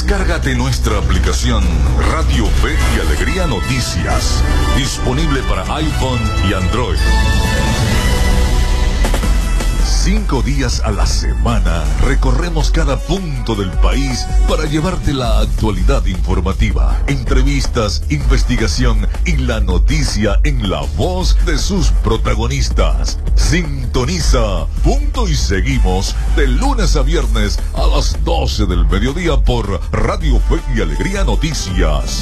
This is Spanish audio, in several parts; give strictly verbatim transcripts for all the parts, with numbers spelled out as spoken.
Descárgate nuestra aplicación Radio Fe y Alegría Noticias, disponible para iPhone y Android. Cinco días a la semana recorremos cada punto del país para llevarte la actualidad informativa, entrevistas, investigación y la noticia en la voz de sus protagonistas. Sintoniza Punto y Seguimos de lunes a viernes a las doce del mediodía por Radio Fe y Alegría Noticias.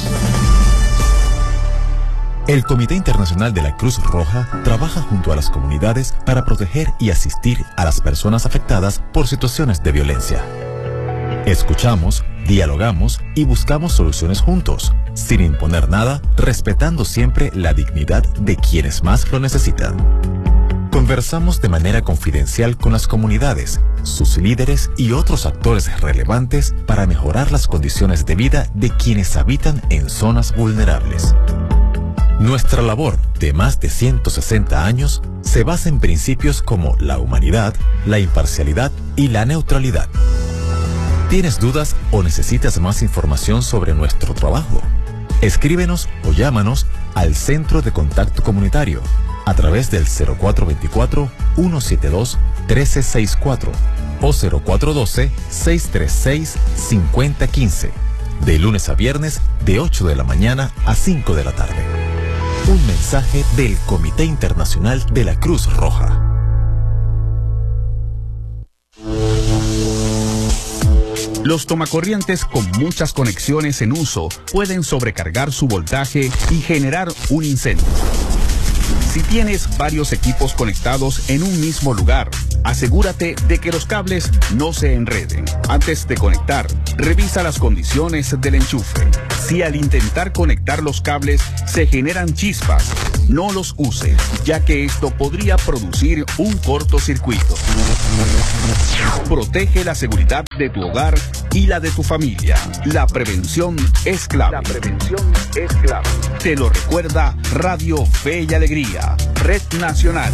El Comité Internacional de la Cruz Roja trabaja junto a las comunidades para proteger y asistir a las personas afectadas por situaciones de violencia. Escuchamos, dialogamos y buscamos soluciones juntos, sin imponer nada, respetando siempre la dignidad de quienes más lo necesitan. Conversamos de manera confidencial con las comunidades, sus líderes y otros actores relevantes para mejorar las condiciones de vida de quienes habitan en zonas vulnerables. Nuestra labor de más de ciento sesenta años se basa en principios como la humanidad, la imparcialidad y la neutralidad. ¿Tienes dudas o necesitas más información sobre nuestro trabajo? Escríbenos o llámanos al Centro de Contacto Comunitario a través del cero cuatro dos cuatro, uno siete dos, uno tres seis cuatro o cero cuatro uno dos, seis tres seis, cinco cero uno cinco, de lunes a viernes de ocho de la mañana a cinco de la tarde. Un mensaje del Comité Internacional de la Cruz Roja. Los tomacorrientes con muchas conexiones en uso pueden sobrecargar su voltaje y generar un incendio. Si tienes varios equipos conectados en un mismo lugar, asegúrate de que los cables no se enreden. Antes de conectar, revisa las condiciones del enchufe. Si al intentar conectar los cables se generan chispas, no los uses, ya que esto podría producir un cortocircuito. Protege la seguridad de tu hogar y la de tu familia. La prevención es clave. La prevención es clave. Te lo recuerda Radio Fe y Alegría, Red Nacional.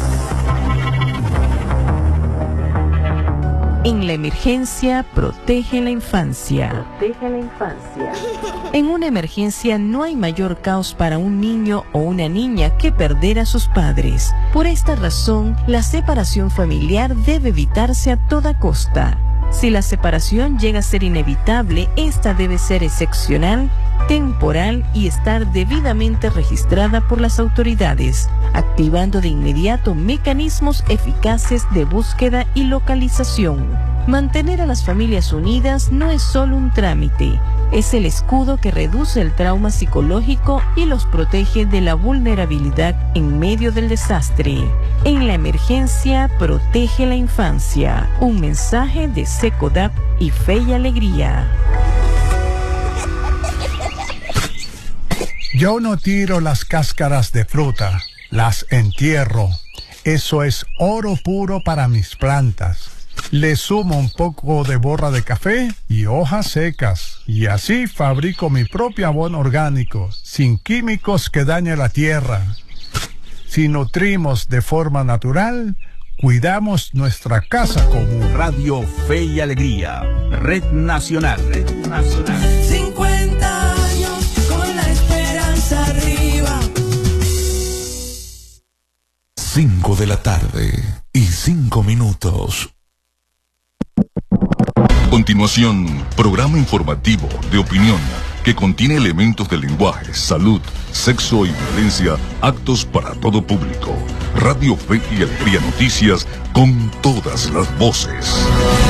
En la emergencia, protege la infancia. Protege la infancia. En una emergencia no hay mayor caos para un niño o una niña que perder a sus padres. Por esta razón, la separación familiar debe evitarse a toda costa. Si la separación llega a ser inevitable, esta debe ser excepcional, temporal y estar debidamente registrada por las autoridades, activando de inmediato mecanismos eficaces de búsqueda y localización. Mantener a las familias unidas no es solo un trámite, es el escudo que reduce el trauma psicológico y los protege de la vulnerabilidad en medio del desastre. En la emergencia, protege la infancia. Un mensaje de SECODAP y Fe y Alegría. Yo no tiro las cáscaras de fruta, las entierro. Eso es oro puro para mis plantas. Le sumo un poco de borra de café y hojas secas. Y así fabrico mi propio abono orgánico, sin químicos que dañen la tierra. Si nutrimos de forma natural, cuidamos nuestra casa común. Radio Fe y Alegría, Red Nacional. Red Nacional. cincuenta años con la esperanza arriba. Cinco de la tarde y cinco minutos. A continuación, programa informativo de opinión que contiene elementos de lenguaje, salud, sexo y violencia, actos para todo público. Radio Fe y Alegría Noticias con todas las voces.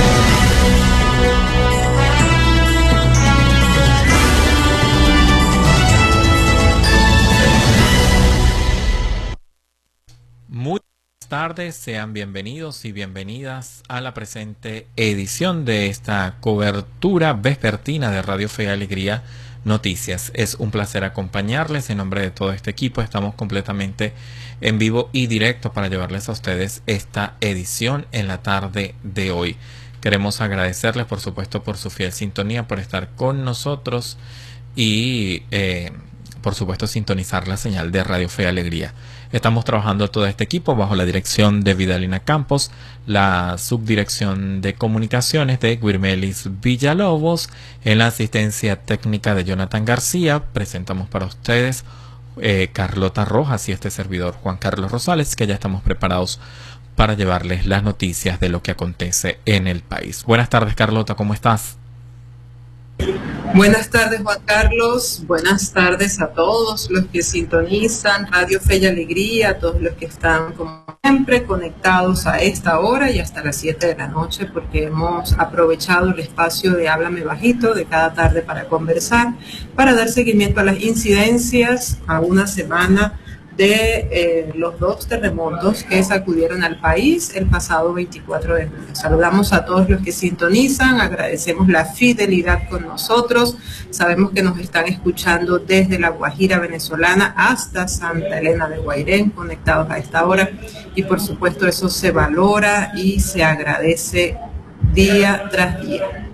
Muy buenas tardes, sean bienvenidos y bienvenidas a la presente edición de esta cobertura vespertina de Radio Fe y Alegría Noticias. Es un placer acompañarles en nombre de todo este equipo. Estamos completamente en vivo y directo para llevarles a ustedes esta edición en la tarde de hoy. Queremos agradecerles, por supuesto, por su fiel sintonía, por estar con nosotros y eh, por supuesto, sintonizar la señal de Radio Fe y Alegría. Estamos trabajando todo este equipo bajo la dirección de Vidalina Campos, la subdirección de comunicaciones de Guirmelis Villalobos, en la asistencia técnica de Jonathan García. Presentamos para ustedes eh, Carlota Rojas y este servidor Juan Carlos Rosales, que ya estamos preparados para llevarles las noticias de lo que acontece en el país. Buenas tardes, Carlota, ¿cómo estás? Buenas tardes, Juan Carlos. Buenas tardes a todos los que sintonizan Radio Fe y Alegría, a todos los que están, como siempre, conectados a esta hora y hasta las siete de la noche, porque hemos aprovechado el espacio de Háblame Bajito de cada tarde para conversar, para dar seguimiento a las incidencias a una semana de eh, los dos terremotos que sacudieron al país el pasado veinticuatro de junio. Saludamos a todos los que sintonizan, agradecemos la fidelidad con nosotros, sabemos que nos están escuchando desde La Guajira venezolana hasta Santa Elena de Guairén, conectados a esta hora, y por supuesto eso se valora y se agradece día tras día.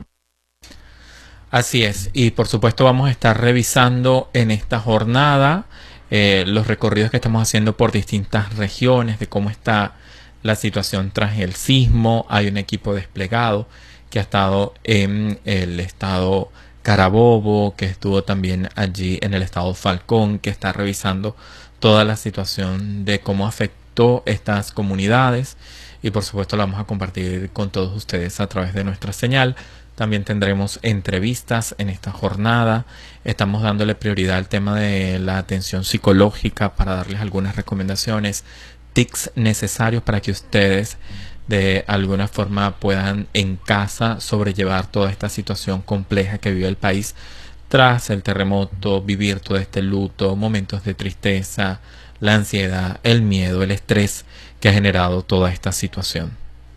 Así es, y por supuesto vamos a estar revisando en esta jornada Eh, los recorridos que estamos haciendo por distintas regiones, de cómo está la situación tras el sismo. Hay un equipo desplegado que ha estado en el estado Carabobo, que estuvo también allí en el estado Falcón, que está revisando toda la situación de cómo afectó estas comunidades, y por supuesto la vamos a compartir con todos ustedes a través de nuestra señal. También tendremos entrevistas en esta jornada. Estamos dándole prioridad al tema de la atención psicológica para darles algunas recomendaciones, tips necesarios para que ustedes de alguna forma puedan en casa sobrellevar toda esta situación compleja que vive el país tras el terremoto, vivir todo este luto, momentos de tristeza, la ansiedad, el miedo, el estrés que ha generado toda esta situación.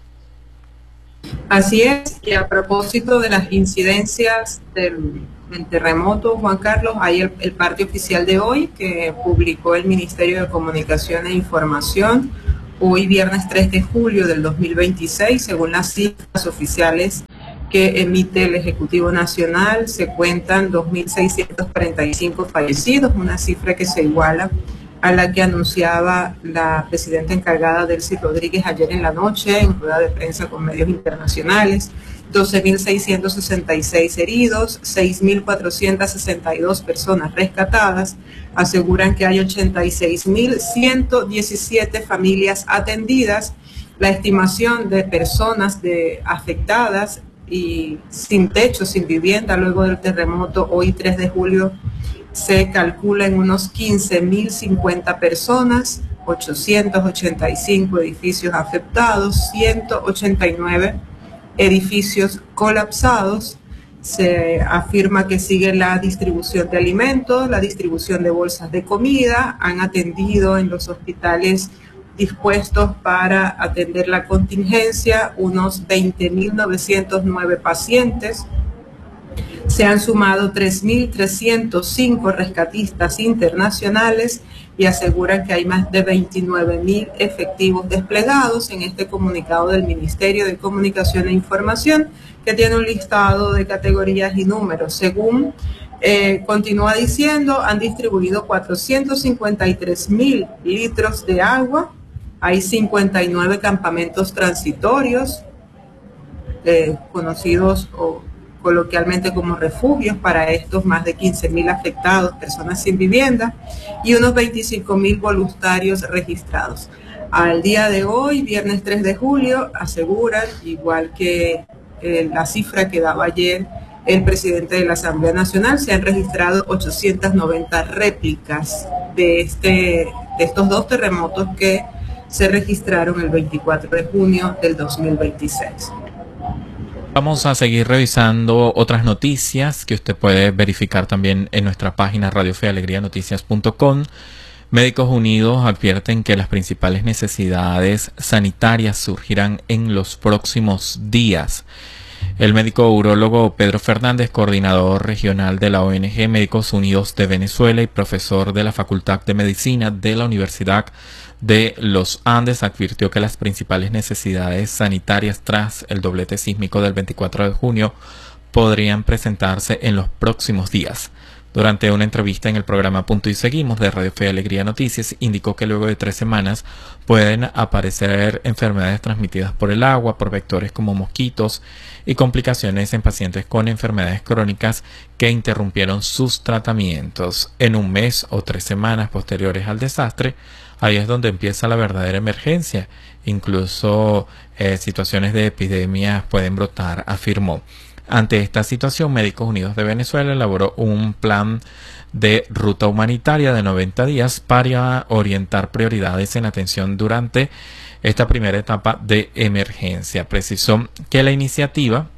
Así es, y a propósito de las incidencias del, del terremoto, Juan Carlos, hay el, el parte oficial de hoy que publicó el Ministerio de Comunicación e Información, hoy viernes tres de julio del dos mil veintiséis, según las cifras oficiales que emite el Ejecutivo Nacional, se cuentan dos mil seiscientos cuarenta y cinco fallecidos, una cifra que se iguala a la que anunciaba la presidenta encargada Delcy Rodríguez ayer en la noche en rueda de prensa con medios internacionales. doce mil seiscientos sesenta y seis heridos, seis mil cuatrocientas sesenta y dos personas rescatadas. Aseguran que hay ochenta y seis mil ciento diecisiete familias atendidas. La estimación de personas de afectadas y sin techo, sin vivienda luego del terremoto hoy tres de julio se calcula en unos quince mil cincuenta personas, ochocientos ochenta y cinco edificios afectados, ciento ochenta y nueve edificios colapsados. Se afirma que sigue la distribución de alimentos, la distribución de bolsas de comida. Han atendido en los hospitales dispuestos para atender la contingencia unos veinte mil novecientos nueve pacientes. Se han sumado tres mil trescientos cinco rescatistas internacionales y aseguran que hay más de veintinueve mil efectivos desplegados. En este comunicado del Ministerio de Comunicación e Información, que tiene un listado de categorías y números. Según eh, continúa diciendo, han distribuido cuatrocientos cincuenta y tres mil litros de agua. Hay cincuenta y nueve campamentos transitorios, eh, conocidos o coloquialmente como refugios para estos más de quince mil afectados, personas sin vivienda, y unos veinticinco mil voluntarios registrados. Al día de hoy, viernes tres de julio, aseguran, igual que eh, la cifra que daba ayer el presidente de la Asamblea Nacional, se han registrado ochocientas noventa réplicas de, este, de estos dos terremotos que se registraron el veinticuatro de junio del dos mil veintiséis. Vamos a seguir revisando otras noticias que usted puede verificar también en nuestra página radio fe alegría noticias punto com. Médicos Unidos advierten que las principales necesidades sanitarias surgirán en los próximos días. El médico urólogo Pedro Fernández, coordinador regional de la O N G Médicos Unidos de Venezuela y profesor de la Facultad de Medicina de la Universidad de los Andes, advirtió que las principales necesidades sanitarias tras el doblete sísmico del veinticuatro de junio podrían presentarse en los próximos días. Durante una entrevista en el programa Punto y Seguimos de Radio Fe y Alegría Noticias, indicó que luego de tres semanas pueden aparecer enfermedades transmitidas por el agua, por vectores como mosquitos y complicaciones en pacientes con enfermedades crónicas que interrumpieron sus tratamientos. En un mes o tres semanas posteriores al desastre, ahí es donde empieza la verdadera emergencia. Incluso eh, situaciones de epidemia pueden brotar, afirmó. Ante esta situación, Médicos Unidos de Venezuela elaboró un plan de ruta humanitaria de noventa días para orientar prioridades en atención durante esta primera etapa de emergencia. Precisó que la iniciativa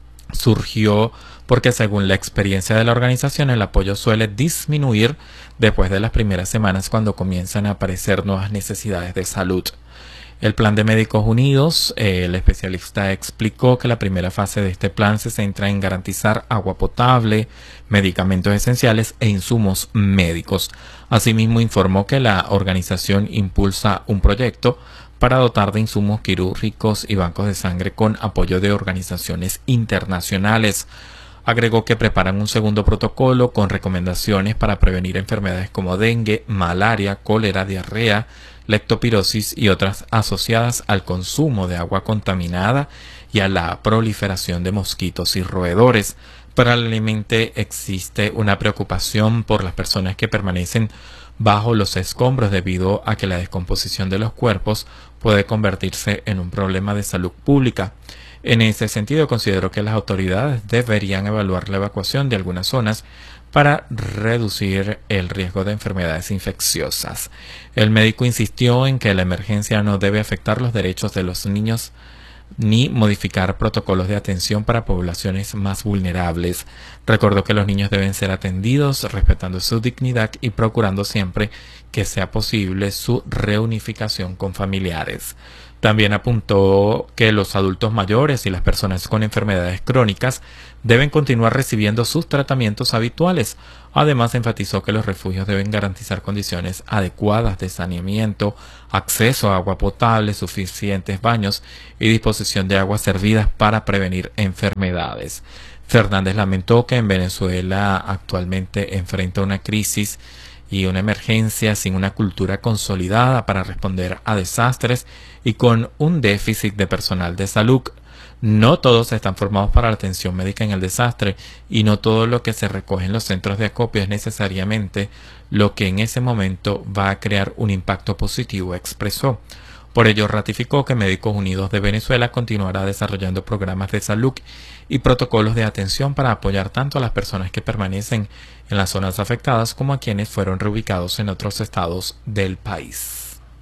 surgió porque, según la experiencia de la organización, el apoyo suele disminuir después de las primeras semanas cuando comienzan a aparecer nuevas necesidades de salud. El plan de Médicos Unidos, eh, el especialista explicó que la primera fase de este plan se centra en garantizar agua potable, medicamentos esenciales e insumos médicos. Asimismo, informó que la organización impulsa un proyecto para dotar de insumos quirúrgicos y bancos de sangre con apoyo de organizaciones internacionales. Agregó que preparan un segundo protocolo con recomendaciones para prevenir enfermedades como dengue, malaria, cólera, diarrea, leptospirosis y otras asociadas al consumo de agua contaminada y a la proliferación de mosquitos y roedores. Paralelamente existe una preocupación por las personas que permanecen bajo los escombros debido a que la descomposición de los cuerpos puede convertirse en un problema de salud pública. En ese sentido, considero que las autoridades deberían evaluar la evacuación de algunas zonas para reducir el riesgo de enfermedades infecciosas. El médico insistió en que la emergencia no debe afectar los derechos de los niños ni modificar protocolos de atención para poblaciones más vulnerables. Recordó que los niños deben ser atendidos respetando su dignidad y procurando siempre que sea posible su reunificación con familiares. También apuntó que los adultos mayores y las personas con enfermedades crónicas deben continuar recibiendo sus tratamientos habituales. Además, enfatizó que los refugios deben garantizar condiciones adecuadas de saneamiento, acceso a agua potable, suficientes baños y disposición de aguas servidas para prevenir enfermedades. Fernández lamentó que en Venezuela actualmente enfrenta una crisis y una emergencia sin una cultura consolidada para responder a desastres y con un déficit de personal de salud. No todos están formados para la atención médica en el desastre y no todo lo que se recoge en los centros de acopio es necesariamente lo que en ese momento va a crear un impacto positivo, expresó. Por ello, ratificó que Médicos Unidos de Venezuela continuará desarrollando programas de salud y protocolos de atención para apoyar tanto a las personas que permanecen en las zonas afectadas como a quienes fueron reubicados en otros estados del país.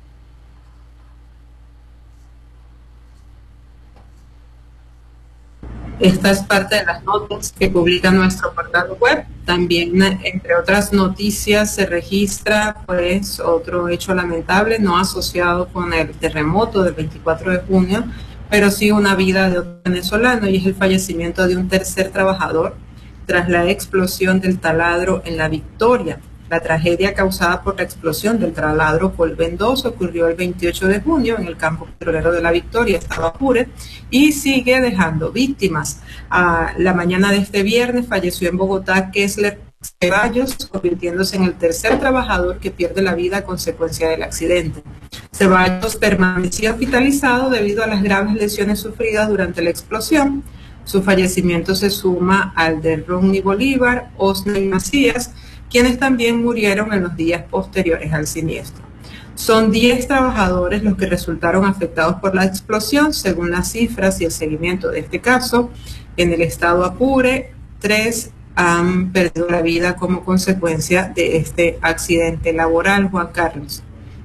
Esta es parte de las notas que publica nuestro portal web. También, entre otras noticias, se registra pues otro hecho lamentable no asociado con el terremoto del veinticuatro de junio, pero sí una vida de otro venezolano, y es el fallecimiento de un tercer trabajador tras la explosión del taladro en La Victoria. La tragedia causada por la explosión del taladro Colven dos ocurrió el veintiocho de junio en el campo petrolero de La Victoria, estado Apure, y sigue dejando víctimas. A la mañana de este viernes falleció en Bogotá Kessler Ceballos, convirtiéndose en el tercer trabajador que pierde la vida a consecuencia del accidente. Ceballos permanecía hospitalizado debido a las graves lesiones sufridas durante la explosión. Su fallecimiento se suma al de Ronnie Bolívar, Osna y Macías, quienes también murieron en los días posteriores al siniestro. Son diez trabajadores los que resultaron afectados por la explosión, según las cifras y el seguimiento de este caso. En el estado Apure, tres han perdido la vida como consecuencia de este accidente laboral. Juan Carlos.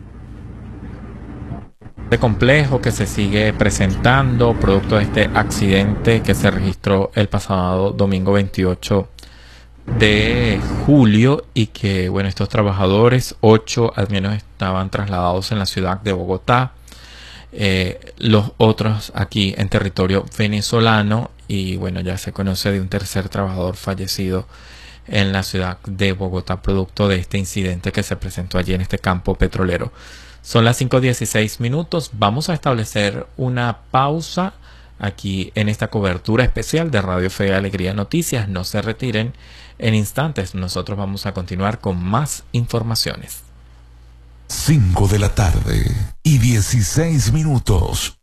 De complejo que se sigue presentando producto de este accidente que se registró el pasado domingo veintiocho de julio y que, bueno, estos trabajadores, ocho al menos estaban trasladados en la ciudad de Bogotá, eh, los otros aquí en territorio venezolano, y bueno, ya se conoce de un tercer trabajador fallecido en la ciudad de Bogotá producto de este incidente que se presentó allí en este campo petrolero. Son las cinco dieciséis minutos, vamos a establecer una pausa. aquí en esta cobertura especial de Radio Fe y Alegría Noticias. No se retiren, en instantes nosotros vamos a continuar con más informaciones. cinco de la tarde y dieciséis minutos.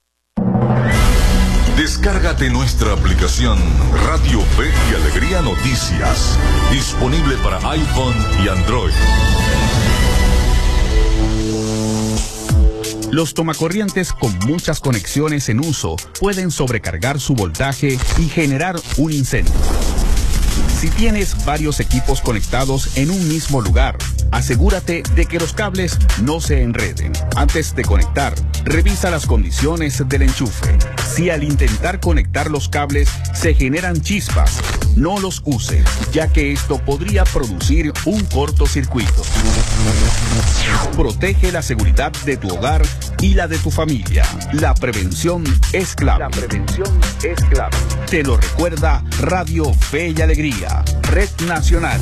Descárgate nuestra aplicación Radio Fe y Alegría Noticias, disponible para iPhone y Android. Los tomacorrientes con muchas conexiones en uso pueden sobrecargar su voltaje y generar un incendio. Si tienes varios equipos conectados en un mismo lugar, asegúrate de que los cables no se enreden. Antes de conectar, revisa las condiciones del enchufe. Si al intentar conectar los cables se generan chispas, no los uses, ya que esto podría producir un cortocircuito. Protege la seguridad de tu hogar y la de tu familia. La prevención es clave. La prevención es clave. Te lo recuerda Radio Fe y Alegría, Red Nacional.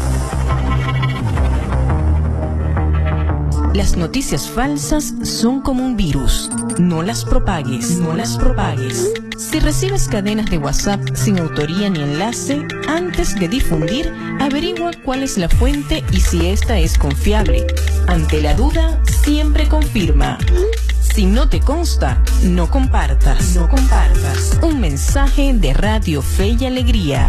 Las noticias falsas son como un virus. No las propagues, no las propagues. Si recibes cadenas de WhatsApp sin autoría ni enlace, antes de difundir, averigua cuál es la fuente y si esta es confiable. Ante la duda, siempre confirma. Si no te consta, no compartas, no compartas. Un mensaje de Radio Fe y Alegría.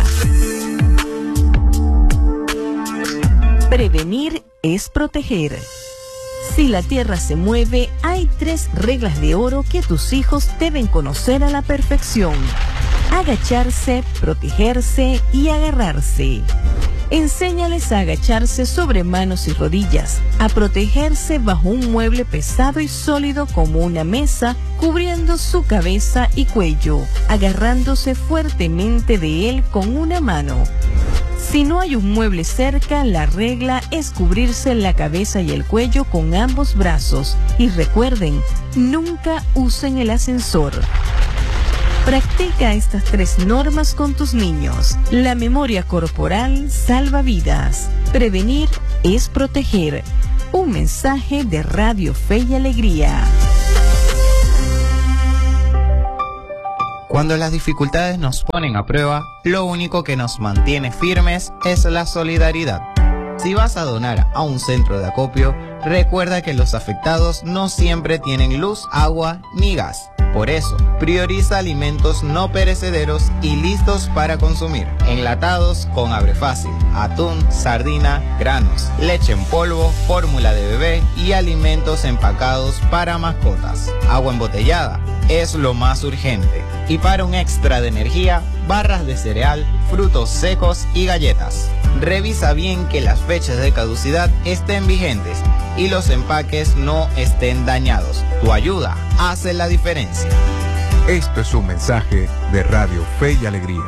Prevenir es proteger. Si la tierra se mueve, hay tres reglas de oro que tus hijos deben conocer a la perfección: agacharse, protegerse y agarrarse. Enséñales a agacharse sobre manos y rodillas, a protegerse bajo un mueble pesado y sólido como una mesa, cubriendo su cabeza y cuello, agarrándose fuertemente de él con una mano. Si no hay un mueble cerca, la regla es cubrirse la cabeza y el cuello con ambos brazos. Y recuerden, nunca usen el ascensor. Practica estas tres normas con tus niños. La memoria corporal salva vidas. Prevenir es proteger. Un mensaje de Radio Fe y Alegría. Cuando las dificultades nos ponen a prueba, lo único que nos mantiene firmes es la solidaridad. Si vas a donar a un centro de acopio, recuerda que los afectados no siempre tienen luz, agua ni gas. Por eso, prioriza alimentos no perecederos y listos para consumir. Enlatados con abre fácil, atún, sardina, granos, leche en polvo, fórmula de bebé y alimentos empacados para mascotas. Agua embotellada es lo más urgente. Y para un extra de energía, barras de cereal, frutos secos y galletas. Revisa bien que las fechas de caducidad estén vigentes y los empaques no estén dañados. Tu ayuda hace la diferencia. Esto es un mensaje de Radio Fe y Alegría.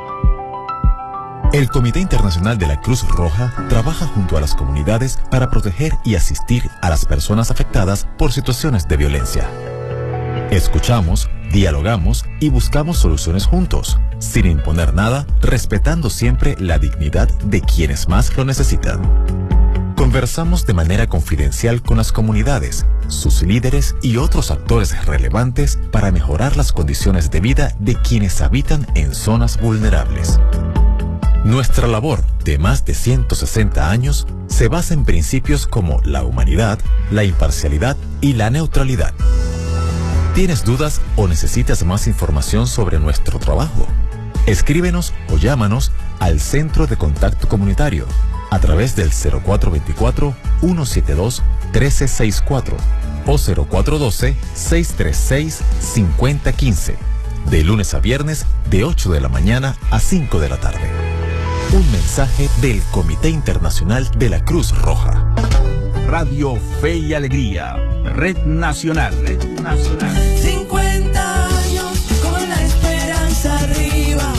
El Comité Internacional de la Cruz Roja trabaja junto a las comunidades para proteger y asistir a las personas afectadas por situaciones de violencia. Escuchamos, dialogamos y buscamos soluciones juntos, sin imponer nada, respetando siempre la dignidad de quienes más lo necesitan. Conversamos de manera confidencial con las comunidades, sus líderes y otros actores relevantes para mejorar las condiciones de vida de quienes habitan en zonas vulnerables. Nuestra labor de más de ciento sesenta años se basa en principios como la humanidad, la imparcialidad y la neutralidad. ¿Tienes dudas o necesitas más información sobre nuestro trabajo? Escríbenos o llámanos al Centro de Contacto Comunitario a través del cero cuatro veinticuatro, ciento setenta y dos, trece sesenta y cuatro o cero cuatro doce, seiscientos treinta y seis, cincuenta quince, de lunes a viernes de ocho de la mañana a cinco de la tarde. Un mensaje del Comité Internacional de la Cruz Roja. Radio Fe y Alegría, Red Nacional. Red Nacional. cincuenta años con la esperanza arriba.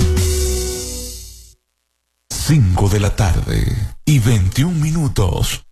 cinco de la tarde y veintiún minutos.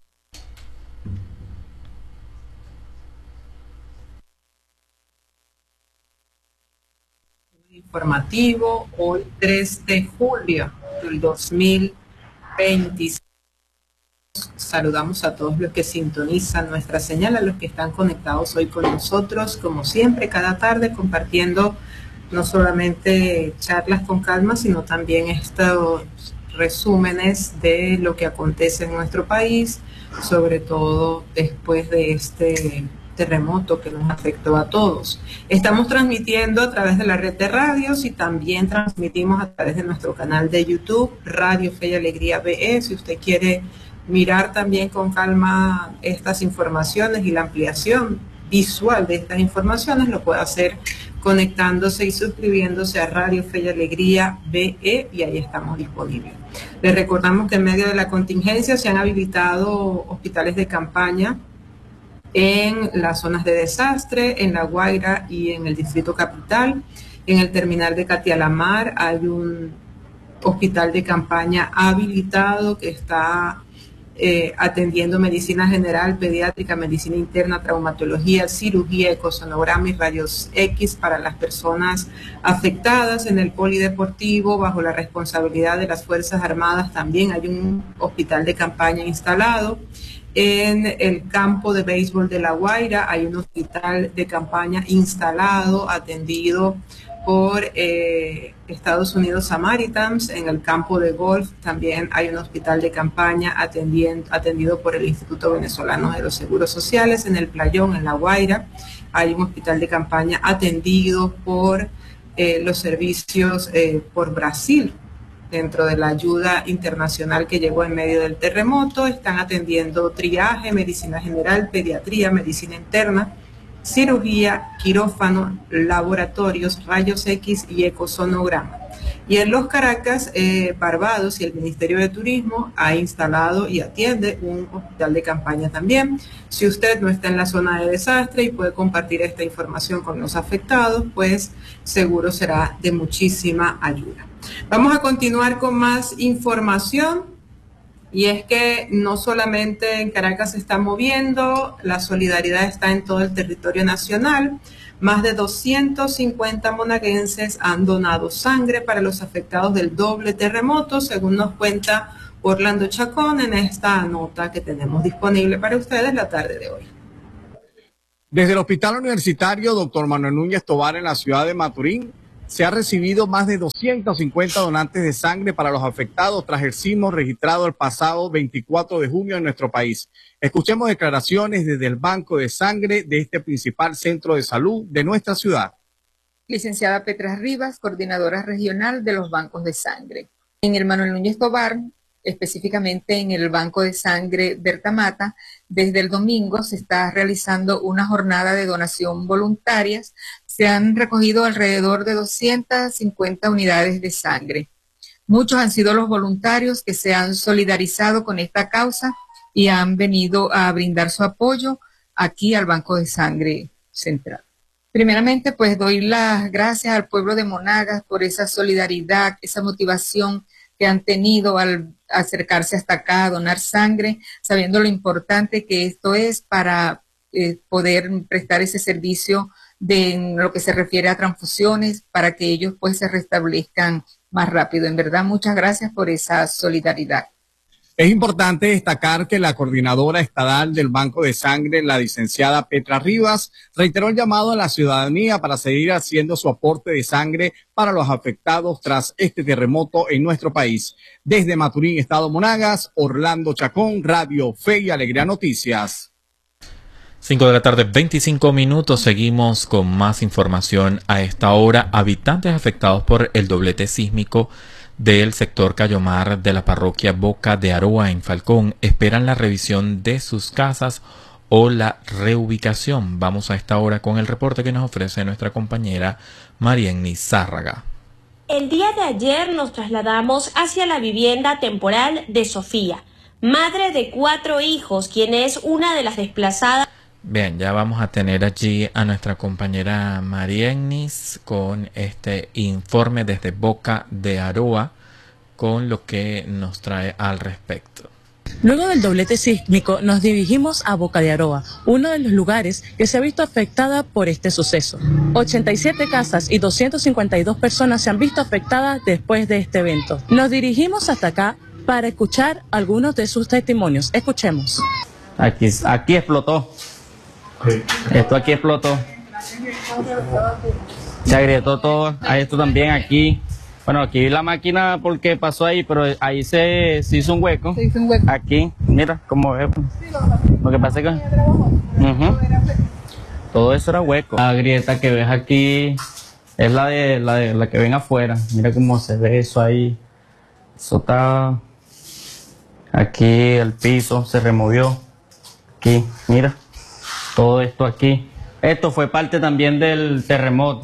Informativo, hoy tres de julio del dos mil veintiséis. saludamos a todos los que sintonizan nuestra señal, a los que están conectados hoy con nosotros, como siempre, cada tarde compartiendo no solamente charlas con calma, sino también estos resúmenes de lo que acontece en nuestro país, sobre todo después de este terremoto que nos afectó a todos. Estamos transmitiendo a través de la red de radios y también transmitimos a través de nuestro canal de YouTube, Radio Fe y Alegría B E. Si usted quiere mirar también con calma estas informaciones y la ampliación visual de estas informaciones, lo puede hacer conectándose y suscribiéndose a Radio Fe y Alegría B E, y ahí estamos disponibles. Les recordamos que en medio de la contingencia se han habilitado hospitales de campaña en las zonas de desastre, en La Guaira y en el Distrito Capital. En el terminal de Catialamar hay un hospital de campaña habilitado que está eh, atendiendo medicina general, pediátrica, medicina interna, traumatología, cirugía, ecosonograma y rayos X para las personas afectadas. En el polideportivo, bajo la responsabilidad de las Fuerzas Armadas, también hay un hospital de campaña instalado. En el campo de béisbol de La Guaira hay un hospital de campaña instalado, atendido por eh, Estados Unidos Samaritans. En el campo de golf también hay un hospital de campaña atendiendo, atendido por el Instituto Venezolano de los Seguros Sociales. En el Playón, en La Guaira, hay un hospital de campaña atendido por eh, los servicios eh, por Brasil. Dentro de la ayuda internacional que llegó en medio del terremoto, están atendiendo triaje, medicina general, pediatría, medicina interna, cirugía, quirófano, laboratorios, rayos X y ecosonograma. Y en Los Caracas, eh, Barbados y el Ministerio de Turismo ha instalado y atiende un hospital de campaña también. Si usted no está en la zona de desastre y puede compartir esta información con los afectados, pues seguro será de muchísima ayuda. Vamos a continuar con más información, y es que no solamente en Caracas se está moviendo, la solidaridad está en todo el territorio nacional. Más de doscientos cincuenta monaguenses han donado sangre para los afectados del doble terremoto, según nos cuenta Orlando Chacón en esta nota que tenemos disponible para ustedes la tarde de hoy. Desde el Hospital Universitario doctor Manuel Núñez Tovar en la ciudad de Maturín, se ha recibido más de doscientos cincuenta donantes de sangre para los afectados tras el sismo registrado el pasado veinticuatro de junio en nuestro país. Escuchemos declaraciones desde el Banco de Sangre de este principal centro de salud de nuestra ciudad. Licenciada Petra Rivas, coordinadora regional de los bancos de sangre. En el Manuel Núñez Tovar, específicamente en el Banco de Sangre Berta Mata, desde el domingo se está realizando una jornada de donación voluntarias. Se han recogido alrededor de doscientas cincuenta unidades de sangre. Muchos han sido los voluntarios que se han solidarizado con esta causa y han venido a brindar su apoyo aquí al Banco de Sangre Central. Primeramente, pues doy las gracias al pueblo de Monagas por esa solidaridad, esa motivación que han tenido al acercarse hasta acá a donar sangre, sabiendo lo importante que esto es para eh, poder prestar ese servicio de en lo que se refiere a transfusiones, para que ellos pues se restablezcan más rápido. En verdad, muchas gracias por esa solidaridad. Es importante destacar que la coordinadora estatal del Banco de Sangre, la licenciada Petra Rivas, reiteró el llamado a la ciudadanía para seguir haciendo su aporte de sangre para los afectados tras este terremoto en nuestro país. Desde Maturín, Estado Monagas, Orlando Chacón, Radio Fe y Alegría Noticias. cinco de la tarde, veinticinco minutos. Seguimos con más información a esta hora. Habitantes afectados por el doblete sísmico del sector Cayomar de la parroquia Boca de Aroa en Falcón esperan la revisión de sus casas o la reubicación. Vamos a esta hora con el reporte que nos ofrece nuestra compañera Marienny Zárraga. El día de ayer nos trasladamos hacia la vivienda temporal de Sofía, madre de cuatro hijos, quien es una de las desplazadas. Bien, ya vamos a tener allí a nuestra compañera Marienny con este informe desde Boca de Aroa con lo que nos trae al respecto. Luego del doblete sísmico nos dirigimos a Boca de Aroa, uno de los lugares que se ha visto afectada por este suceso. ochenta y siete casas y doscientas cincuenta y dos personas se han visto afectadas después de este evento. Nos dirigimos hasta acá para escuchar algunos de sus testimonios. Escuchemos. Aquí, aquí explotó. Esto aquí explotó. Se agrietó todo. Ahí esto también aquí. Bueno, aquí la máquina porque pasó ahí, pero ahí se, se hizo un hueco. Se hizo un hueco. Aquí, mira, como ves. Lo que pasa es que uh-huh. todo eso era hueco. La grieta que ves aquí es la de la de la que ven afuera. Mira cómo se ve eso ahí. Eso está aquí, el piso se removió. Aquí, mira. Todo esto aquí. Esto fue parte también del terremoto.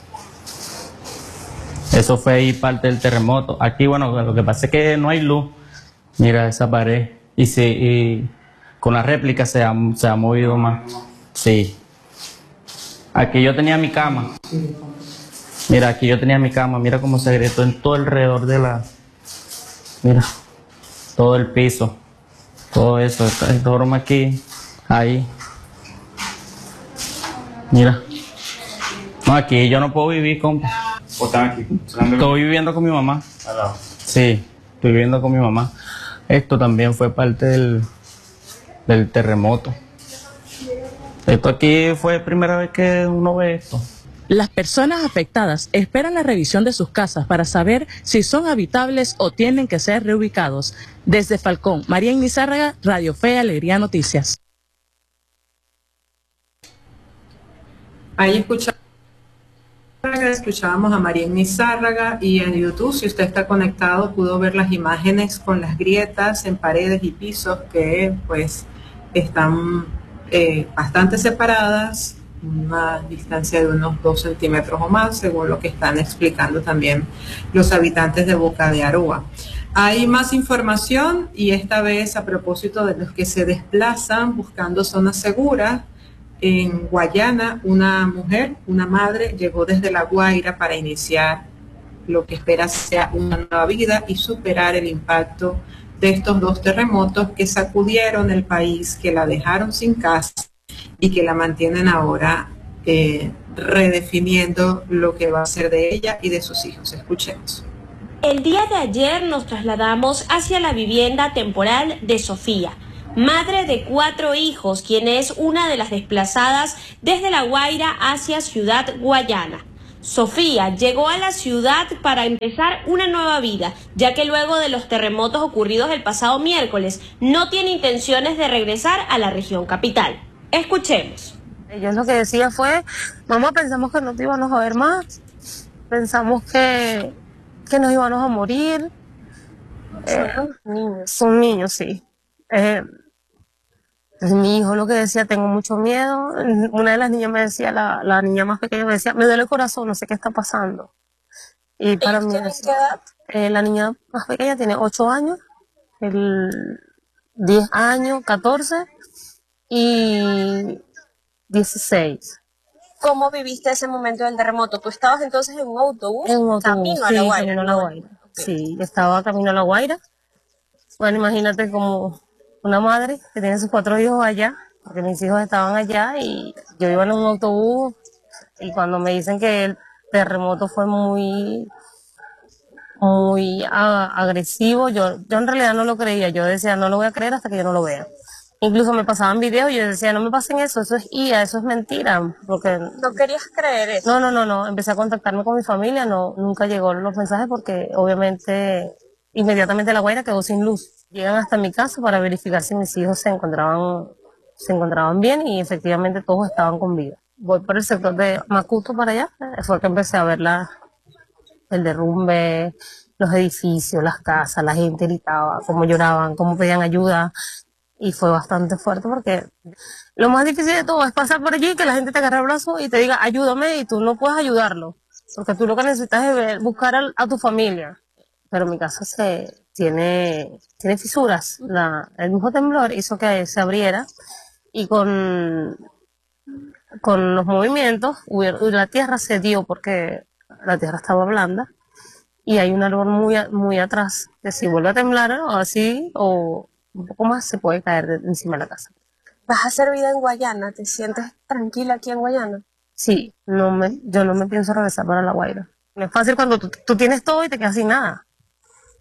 Eso fue ahí parte del terremoto. Aquí, bueno, lo que pasa es que no hay luz. Mira esa pared. Y, sí, y con la réplica se ha, se ha movido más. Sí. Aquí yo tenía mi cama. Mira, aquí yo tenía mi cama. Mira cómo se agrietó en todo alrededor de la... Mira. Todo el piso. Todo eso. Esta broma aquí. Ahí. Mira. No, aquí yo no puedo vivir, compa. ¿O están aquí? Estoy viviendo con mi mamá. Sí, estoy viviendo con mi mamá. Esto también fue parte del, del terremoto. Esto aquí fue la primera vez que uno ve esto. Las personas afectadas esperan la revisión de sus casas para saber si son habitables o tienen que ser reubicados. Desde Falcón, María Nizárraga, Radio Fe Alegría Noticias. Ahí escuchamos. Escuchábamos a María Nizárraga y en YouTube, si usted está conectado, pudo ver las imágenes con las grietas en paredes y pisos que pues están eh, bastante separadas, una distancia de unos dos centímetros o más, según lo que están explicando también los habitantes de Boca de Aroa. Hay más información y esta vez a propósito de los que se desplazan buscando zonas seguras. En Guayana, una mujer, una madre, llegó desde La Guaira para iniciar lo que espera sea una nueva vida y superar el impacto de estos dos terremotos que sacudieron el país, que la dejaron sin casa y que la mantienen ahora eh, redefiniendo lo que va a ser de ella y de sus hijos. Escuchemos. El día de ayer nos trasladamos hacia la vivienda temporal de Sofía, madre de cuatro hijos, quien es una de las desplazadas desde La Guaira hacia Ciudad Guayana. Sofía llegó a la ciudad para empezar una nueva vida, ya que luego de los terremotos ocurridos el pasado miércoles, no tiene intenciones de regresar a la región capital. Escuchemos. Ellos lo que decían fue, mamá, pensamos que no te íbamos a ver más, pensamos que, que nos íbamos a morir. Eh, niños. Son niños, sí. Eh, Entonces mi hijo lo que decía, tengo mucho miedo. Una de las niñas me decía, la, la niña más pequeña me decía, me duele el corazón, no sé qué está pasando. Y para mí, qué edad? Eh, la niña más pequeña tiene ocho años, el diez años, catorce y dieciséis. ¿Cómo viviste ese momento del terremoto? ¿Tú estabas entonces en un autobús? En un autobús, camino a sí, La Guaira. camino a La Guaira. Okay. Sí, estaba camino a La Guaira. Bueno, imagínate como una madre que tiene sus cuatro hijos allá, porque mis hijos estaban allá y yo iba en un autobús y cuando me dicen que el terremoto fue muy, muy a, agresivo, yo, yo en realidad no lo creía, yo decía no lo voy a creer hasta que yo no lo vea. Incluso me pasaban videos y yo decía no me pasen eso, eso es I A, eso es mentira, porque... ¿No querías creer eso? No, no, no, no, empecé a contactarme con mi familia, no, nunca llegó los mensajes porque obviamente inmediatamente La Guaira quedó sin luz. Llegan hasta mi casa para verificar si mis hijos se encontraban, se encontraban bien y efectivamente todos estaban con vida. Voy por el sector de Macuto para allá, fue que empecé a ver la, el derrumbe, los edificios, las casas, la gente gritaba, cómo lloraban, cómo pedían ayuda y fue bastante fuerte porque lo más difícil de todo es pasar por allí, que la gente te agarre el brazo y te diga ayúdame y tú no puedes ayudarlo porque tú lo que necesitas es ver, buscar a, a tu familia. Pero mi casa se tiene, tiene fisuras. La, el mismo temblor hizo que se abriera y con, con los movimientos la tierra se dio porque la tierra estaba blanda y hay un árbol muy, muy atrás que si vuelve a temblar o así o un poco más se puede caer de, encima de la casa. ¿Vas a hacer vida en Guayana? ¿Te sientes tranquila aquí en Guayana? Sí, no me, yo no me pienso regresar para La Guaira. No es fácil cuando tú, tú tienes todo y te quedas sin nada.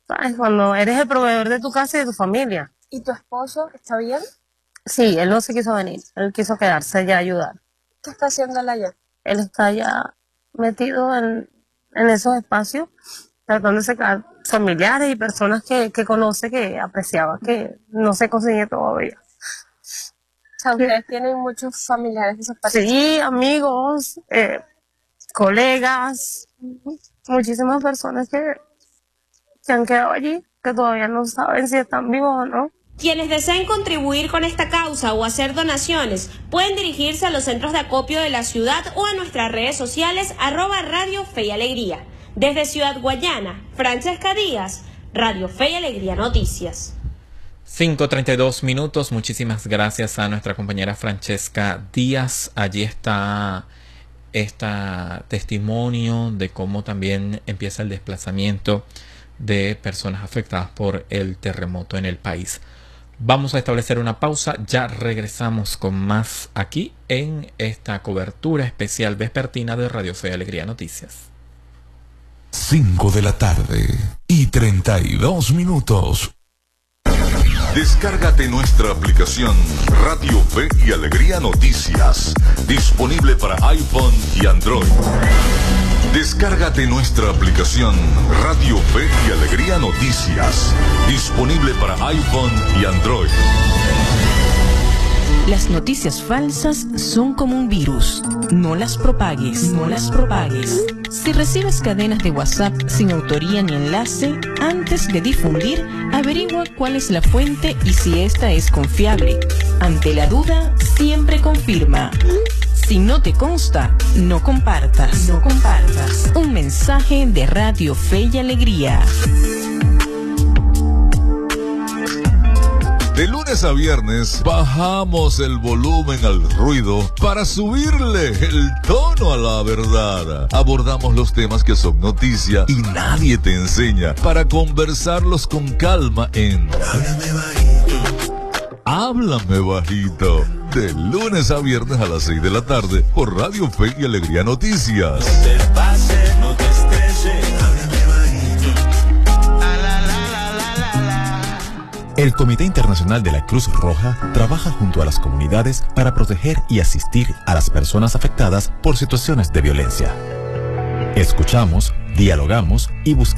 ¿sabes? Cuando eres el proveedor de tu casa y de tu familia. ¿Y tu esposo está bien? Sí, él no se quiso venir, él quiso quedarse allá a ayudar. ¿Qué está haciendo él allá? Él está ya metido en, en esos espacios, tratando de sacar familiares y personas que, que conoce, que apreciaba, que no se consigue todavía. O sea, ustedes tienen muchos familiares en esos países. Sí, amigos, eh, colegas, muchísimas personas que, que han quedado allí, que todavía no saben si están vivos o no. Quienes deseen contribuir con esta causa o hacer donaciones pueden dirigirse a los centros de acopio de la ciudad o a nuestras redes sociales arroba Radio Fe y Alegría. Desde Ciudad Guayana, Francesca Díaz, Radio Fe y Alegría Noticias. cinco treinta y dos minutos, muchísimas gracias a nuestra compañera Francesca Díaz. Allí está este testimonio de cómo también empieza el desplazamiento de personas afectadas por el terremoto en el país. Vamos a establecer una pausa, ya regresamos con más aquí en esta cobertura especial vespertina de Radio Fe y Alegría Noticias. cinco de la tarde y treinta y dos minutos. Descárgate nuestra aplicación Radio Fe y Alegría Noticias, disponible para iPhone y Android. Descárgate nuestra aplicación Radio Fe y Alegría Noticias, disponible para iPhone y Android. Las noticias falsas son como un virus. No las propagues, no las propagues. Si recibes cadenas de WhatsApp sin autoría ni enlace, antes de difundir, averigua cuál es la fuente y si esta es confiable. Ante la duda, siempre confirma. Si no te consta, no compartas. No compartas. Un mensaje de Radio Fe y Alegría. De lunes a viernes bajamos el volumen al ruido para subirle el tono a la verdad. Abordamos los temas que son noticia y nadie te enseña para conversarlos con calma en Háblame Bajito. Háblame Bajito. De lunes a viernes a las seis de la tarde por Radio Fe y Alegría Noticias. No te pases, no te estreses. Háblame bajito. La, la, la, la, la, la. El Comité Internacional de la Cruz Roja trabaja junto a las comunidades para proteger y asistir a las personas afectadas por situaciones de violencia. Escuchamos, dialogamos y buscamos